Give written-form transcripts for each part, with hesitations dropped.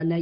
那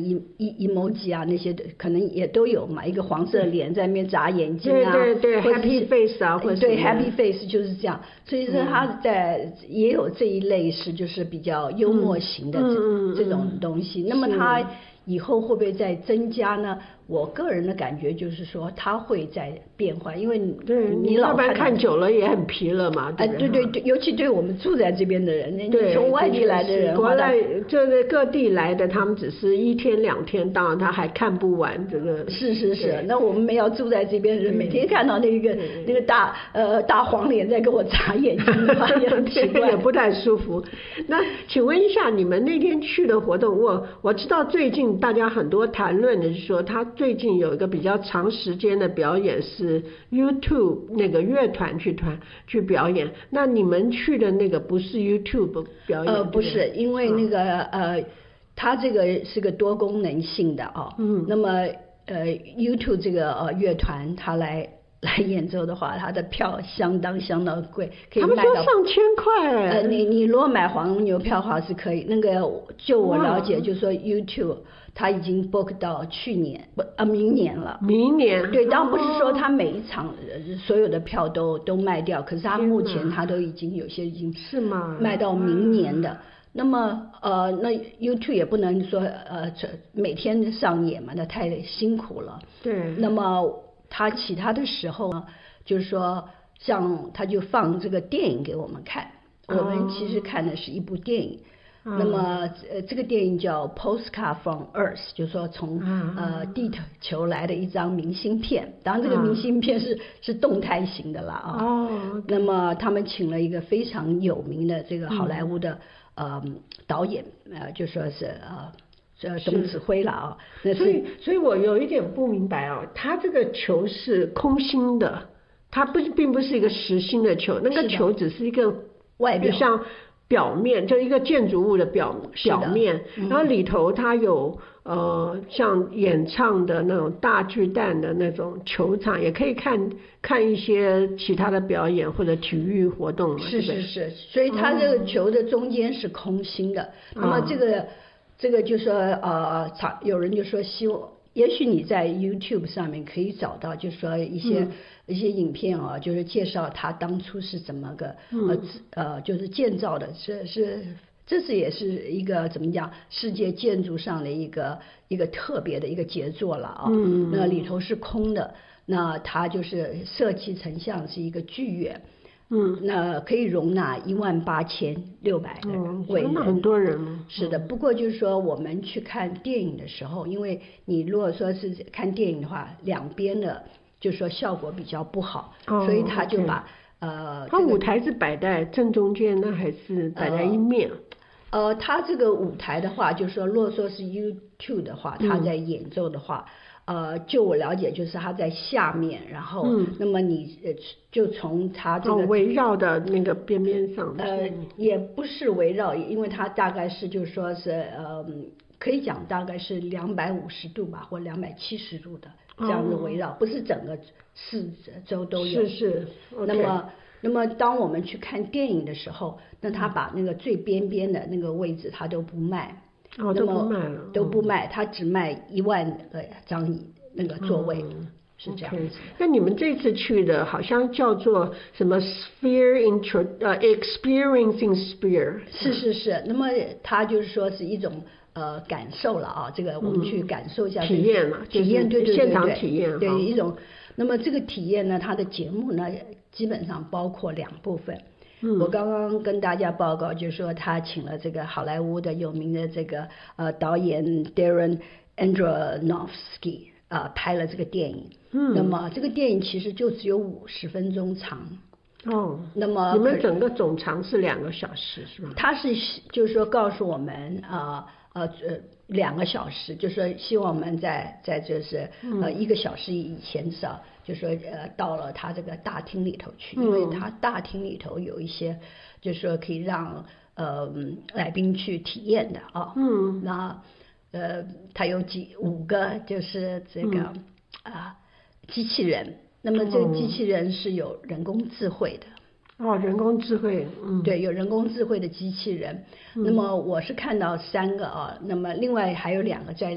emoji 啊那些可能也都有嘛，一个黄色脸在那边眨眼睛啊， 对 happy face 啊，或者对 happy face 就是这样，所以说他也有这一类是就是比较幽默型的这种东西。那么他以后会不会再增加呢？我个人的感觉就是说，它会在变化，因为你老看久了也很疲了嘛，对不对？对，尤其对我们住在这边的人，你从外地来的人， 国外就是各地来的，他们只是1天2天，当然他还看不完这个。 是，那我们要住在这边的人，每天看到那个大黄脸在给我眨眼睛的话，也很奇怪， 也不太舒服。那请问一下，你们那天去的活动，我知道最近大家很多谈论的是说他。最近有一个比较长时间的表演是 YouTube 那个乐团去表演，那你们去的那个不是 YouTube 表演？ 不是，因为那个它这个是个多功能性的哦。那么YouTube 这个乐团它来演奏的话，它的票相当贵，可以卖到他们说上千块。 你如果买黄牛票的话是可以。那个就我了解，就是说 YouTube 它已经 book 到明年了。 明年？ 对，当然不是说它每一场所有的票都卖掉，可是它目前它都已经有些已经是吗？ 卖到明年的。那么那 YouTube 也不能说每天上演嘛，那太辛苦了。 对。 那么他其他的时候呢，就是说像他就放这个电影给我们看，我们其实看的是一部电影。那么这个电影叫 Postcard from Earth， 就是说从地球来的一张明信片，当然这个明信片是动态型的啦啊。那么他们请了一个非常有名的这个好莱坞的导演，就说是总指挥了啊。 所以我有一点不明白哦，他这个球是空心的，它并不是一个实心的球，那个球只是一个外表， 像表面，就一个建筑物的表面，然后里头它有像演唱的那种大巨蛋的那种球场，也可以看一些其他的表演或者体育活动嘛。 是，所以它这个球的中间是空心的。那么这个就说有人就说希望，也许你在 YouTube 上面可以找到，就是说一些影片啊，就是介绍他当初是怎么个就是建造的，这是也是一个怎么讲，世界建筑上的一个特别的一个杰作了啊。那里头是空的，那它就是设计成像是一个剧院。那可以容纳18600个位人， 那很多人了。 是的，不过就是说我们去看电影的时候，因为你如果说是看电影的话，两边的就说效果比较不好，所以他就把他舞台是摆在正中间呢，还是摆在一面？ 他这个舞台的话，就是说，如果说是 YouTube 的话，他在演奏的话。就我了解，就是它在下面，然后，那么你就从它这个围绕的那个边上， 也不是围绕，因为它大概是就是说是可以讲大概是250度吧，或270度的这样子围绕，不是整个四周都有。 是。 那么当我们去看电影的时候，那他把那个最边的那个位置他都不卖。都不卖，他只卖10000个张那个座位，是这样子。 那你们这次去的好像叫做什么 experiencing sphere？ 是。那么它就是说是一种感受了啊，这个我们去感受一下体验了， 对， 现场体验， 对一种。那么这个体验呢，它的节目呢基本上包括2部分。我刚刚跟大家报告，就是说他请了这个好莱坞的有名的这个导演 Darren Aronofsky 拍了这个电影。那么这个电影其实就只有50分钟长。那么你们整个总长是2个小时是吗？ 他是就是说告诉我们2个小时，就是说希望我们在就是1个小时以前至少。就说到了他这个大厅里头去，因为他大厅里头有一些，就是说可以让来宾去体验的啊。那他有5个就是这个机器人，那么这个机器人是有人工智慧的。 人工智慧， 对，有人工智慧的机器人。那么我是看到3个啊，那么另外还有2个在